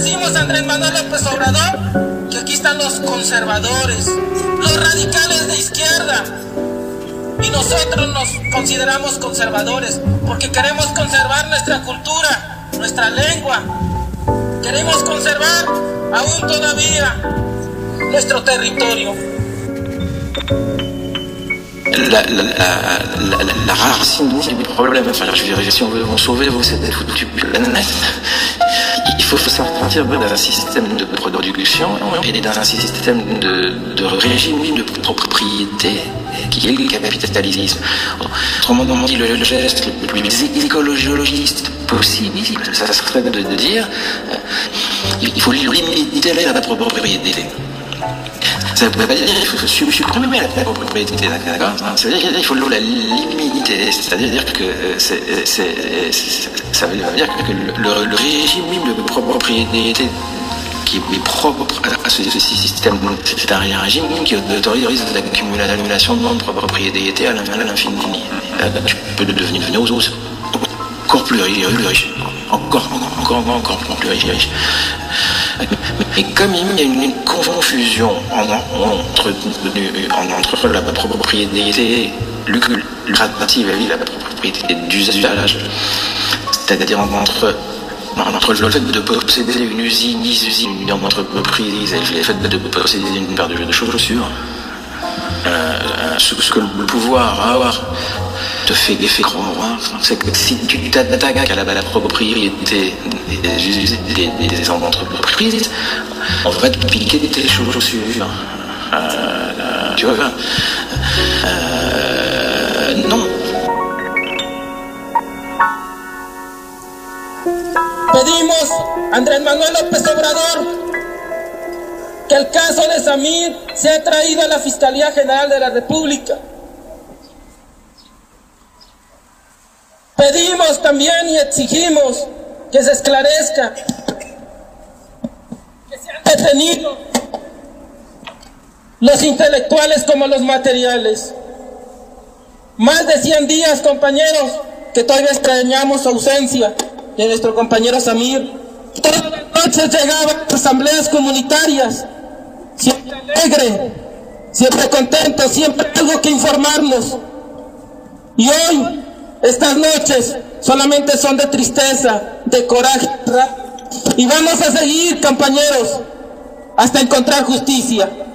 decimos a Andrés Manuel López Obrador que aquí están los conservadores, los radicales de izquierda. Y nosotros nos consideramos conservadores porque queremos conservar nuestra cultura, nuestra lengua. Queremos conservar aún todavía nuestro territorio. La racine du problème, enfin, je dirais, si on veut en sauver cette foutue planète, il faut sortir d'un système de production et dans un système de régime de propriété qui est le capitalisme. Autrement dit, le geste le plus écologiste possible, ça serait de dire il faut limiter la propriété. Ça ne veut pas dire qu'il faut supprimer la propriété, d'accord? Ça veut dire qu'il faut la limiter, c'est-à-dire que ça veut dire que le régime de propriété qui est propre à ce système, c'est un régime qui autorise l'accumulation de propriété à l'infini. Tu peux devenir encore plus riche, encore plus riche. Et comme il y a une confusion entre la propriété lucrative et la propriété d'usage, c'est-à-dire entre le fait de posséder une usine, une entreprise, et le fait de posséder une paire de chaussures, ce que le pouvoir avoir te fait croire, c'est que si tu t'attaques à la propriété des entreprises, on va te piquer tes chaussures. Tu vois, non. Pedimos a Andrés Manuel López Obrador que el caso de Samir sea traído a la Fiscalía General de la República. Pedimos también y exigimos que se esclarezca, que sean detenidos los intelectuales como los materiales. Más de 100 días, compañeros, que todavía extrañamos su ausencia de nuestro compañero Samir. Todas las noches llegaba a asambleas comunitarias, siempre alegre, siempre contento, siempre algo que informarnos. Y hoy, estas noches solamente son de tristeza, de coraje. Y vamos a seguir, compañeros, hasta encontrar justicia.